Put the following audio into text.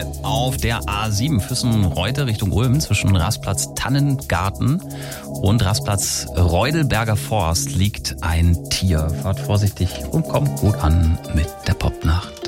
Unfall auf der A7 Füssen-Reute Richtung Ulm zwischen Rastplatz Tannengarten und Rastplatz Reudelberger Forst liegt ein Tier. Fahrt vorsichtig und kommt gut an mit der Popnacht.